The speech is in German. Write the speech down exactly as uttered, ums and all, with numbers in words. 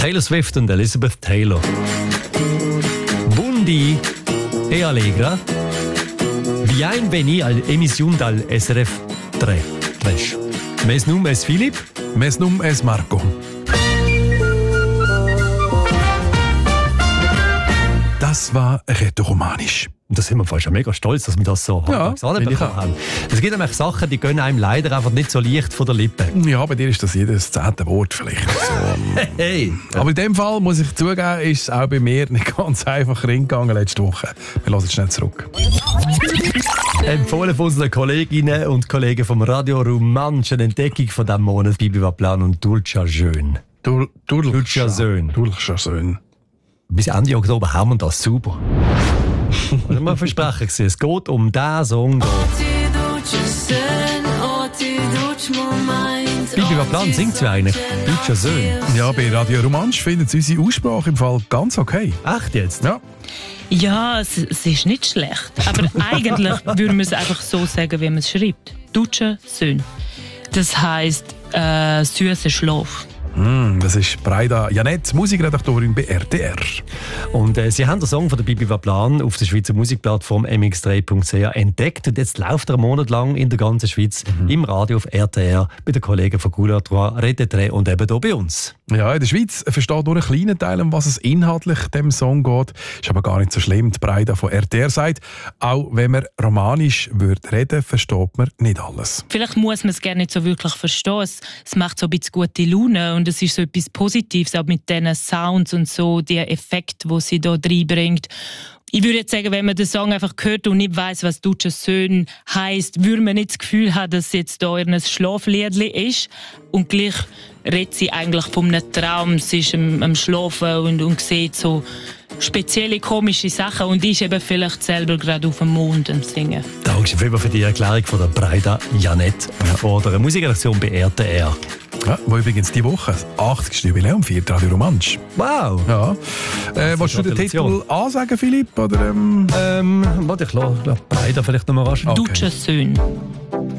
Taylor Swift und Elizabeth Taylor. Bundi e allegra. Bienvenue à l'émission dal S R F drei. Mes num es Philipp. Mes num es Marco. Das war rätoromanisch. Und da sind wir fast schon mega stolz, dass wir das so ja, bekommen haben. Es gibt nämlich Sachen, die gehen einem leider einfach nicht so leicht von der Lippe. Ja, bei dir ist das jedes zehnte Wort vielleicht. So. Hey. Aber in dem Fall, muss ich zugeben, ist es auch bei mir nicht ganz einfach reingegangen letzte Woche. Wir hören schnell zurück. Empfohlen von unseren Kolleginnen und Kollegen vom Radio Romansch eine Entdeckung von diesem Monat Bibi Vaplan und Dulcia Schön. Dul- Dulcia Schön. Dulcia Schön. Bis Ende Oktober haben wir das super. Was wir versprechen, es geht um diesen Song. Bibi Vaplan singt sie eigentlich. Dulcia Schön. Ja, bei Radio Romansch findet sie unsere Aussprache im Fall ganz okay. Echt jetzt? Ja. Ja, es, es ist nicht schlecht. Aber eigentlich würde man es einfach so sagen, wie man es schreibt. Dulcia Schön. Das heisst äh, süßer Schlaf. Mm, das ist Breida Janett, Musikredaktorin bei R T R. Und äh, sie haben den Song von der Bibi Vaplan auf der Schweizer Musikplattform m x drei punkt c h entdeckt und jetzt läuft er einen Monat lang in der ganzen Schweiz mhm. im Radio auf R T R bei den Kollegen von Couleur drei, Retetre und eben hier bei uns. Ja, in der Schweiz versteht nur ein kleiner Teil, um was es inhaltlich dem Song geht. Ist aber gar nicht so schlimm. Die Breida von R T R sagt, auch wenn man romanisch würde reden, versteht man nicht alles. Vielleicht muss man es gerne nicht so wirklich verstehen. Es, es macht so ein bisschen gute Laune und es ist so etwas Positives, auch mit diesen Sounds und so, die Effekte, die sie hier reinbringt. Ich würde jetzt sagen, wenn man den Song einfach hört und nicht weiss, was «Dulcia Schön» heisst, würde man nicht das Gefühl haben, dass es jetzt hier ein Schlafliedli ist. Und gleich redet sie eigentlich von einem Traum. Sie ist am, am Schlafen und, und sieht so spezielle, komische Sachen und ist eben vielleicht selber gerade auf dem Mond am Singen. Danke für die Erklärung von der Breida Janett oder eine Musikredaktion bei R T R. Ja, wo übrigens diese Woche das achtzigste Jubiläum feiert, Radio Romansch. Wow! Ja. Äh, willst du den Titel ansagen, Philipp? Oder, ähm? ähm, warte, ich lasse Breida vielleicht noch mal rasch. Okay. Dulcia Schön.